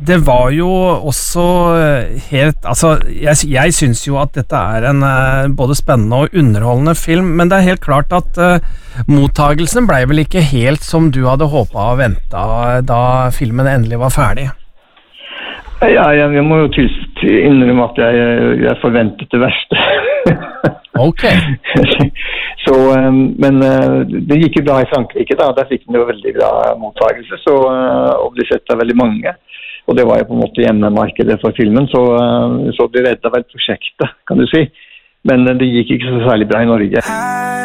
det var jo også helt, altså jeg synes jo at dette en både spennende og underholdende film, men det helt klart at mottagelsen ble vel ikke helt som du hadde håpet og ventet da filmen endelig var ferdig. Ja, jeg må jo innrømme at jeg forventet det verste. Ok. Så, men det gikk jo bra I Frankrike da, der fikk den jo veldig bra mottagelse, så, og ble sett av veldig mange, og det var jo på en måte hjemmemarkedet for filmen, så det reddet vel prosjektet, kan du si, men det gikk ikke så særlig bra I Norge.